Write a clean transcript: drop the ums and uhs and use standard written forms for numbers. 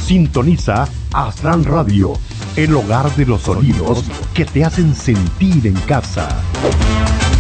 Sintoniza Aslan Radio, el hogar de los sonidos que te hacen sentir en casa.